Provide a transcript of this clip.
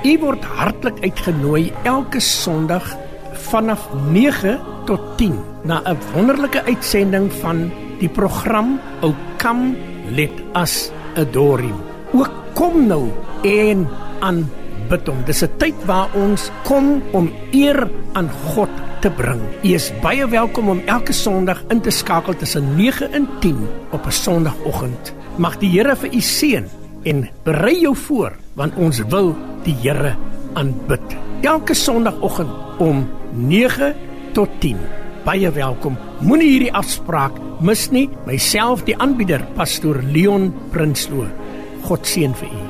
U word hartlik uitgenooi elke Sondag vanaf 9 tot 10 na 'n wonderlike uitsending van die program O Come Let Us Adore Him. Ook kom nou en aanbid hom. Dis 'n tyd waar ons kom om eer aan God te bring. U is baie welkom om elke Sondag in te skakel tussen 9 en 10 op 'n Sondagoggend. Mag die Here vir u seën en berei jou voor, want ons wil die Here aanbid. Elke Sondagoggend om 9 tot 10. Baie welkom. Moenie hierdie afspraak mis nie. Myself, die aanbieder, Pastoor Leon Prinsloo. God seën vir u.